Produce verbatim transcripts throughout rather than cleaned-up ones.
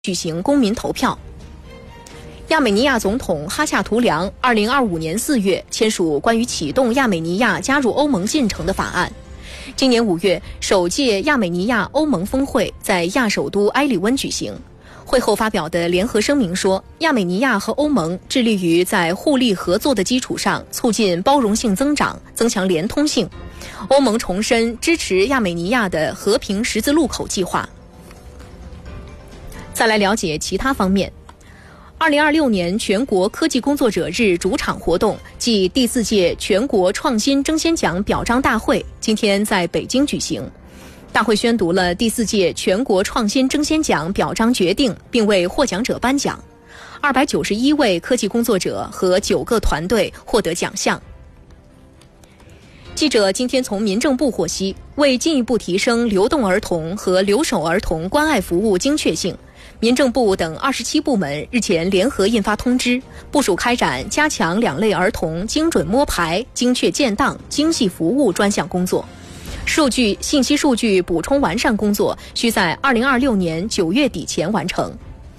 举行公民投票。亚美尼亚总统哈夏图良二零二五年四月签署关于启动亚美尼亚加入欧盟进程的法案。今年五月，首届亚美尼亚欧盟峰会在亚首都埃里温举行。会后发表的联合声明说，亚美尼亚和欧盟致力于在互利合作的基础上促进包容性增长，增强连通性。欧盟重申支持亚美尼亚的和平十字路口计划。再来了解其他方面。二零二六年全国科技工作者日主场活动暨第四届全国创新争先奖表彰大会今天在北京举行。大会宣读了第四届全国创新争先奖表彰决定，并为获奖者颁奖。二百九十一位科技工作者和九个团队获得奖项。记者今天从民政部获悉，为进一步提升流动儿童和留守儿童关爱服务精确性，民政部等二十七部门日前联合印发通知，部署开展加强两类儿童精准摸排、精确建档、精细服务专项工作。数据信息数据补充完善工作需在二零二六年九月底前完成。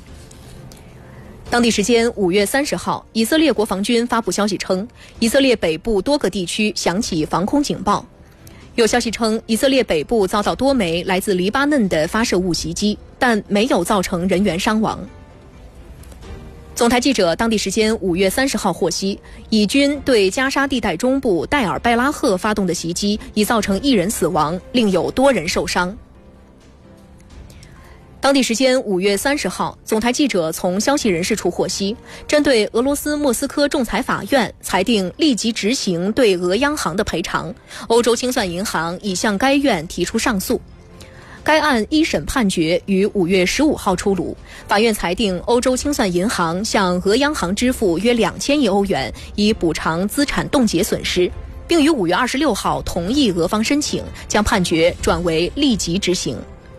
当地时间五月三十号，以色列国防军发布消息称，以色列北部多个地区响起防空警报。有消息称，以色列北部遭到多枚来自黎巴嫩的发射物袭击，但没有造成人员伤亡。总台记者当地时间五月三十号获悉，以军对加沙地带中部戴尔拜拉赫发动的袭击已造成一人死亡，另有多人受伤。当地时间五月三十号，总台记者从消息人士处获悉，针对俄罗斯莫斯科仲裁法院裁定立即执行对俄央行的赔偿，欧洲清算银行已向该院提出上诉。该案一审判决于五月十五号出炉，法院裁定欧洲清算银行向俄央行支付约两千亿欧元，以补偿资产冻结损失，并于五月二十六号同意俄方申请，将判决转为立即执行。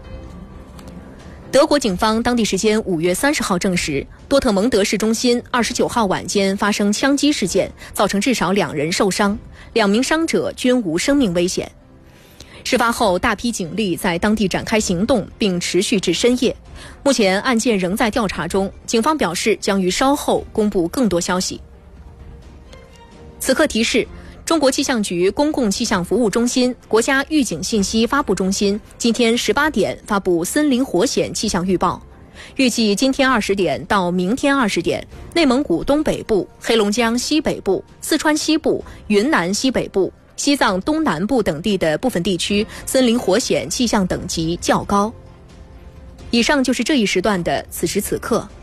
德国警方当地时间五月三十号证实，多特蒙德市中心二十九号晚间发生枪击事件，造成至少两人受伤，两名伤者均无生命危险。事发后，大批警力在当地展开行动，并持续至深夜。目前案件仍在调查中，警方表示将于稍后公布更多消息。此刻提示，中国气象局公共气象服务中心、国家预警信息发布中心今天十八点发布森林火险气象预报。预计今天二十点到明天二十点，内蒙古东北部、黑龙江西北部、四川西部、云南西北部、西藏东南部等地的部分地区森林火险气象等级较高。以上就是这一时段的此时此刻。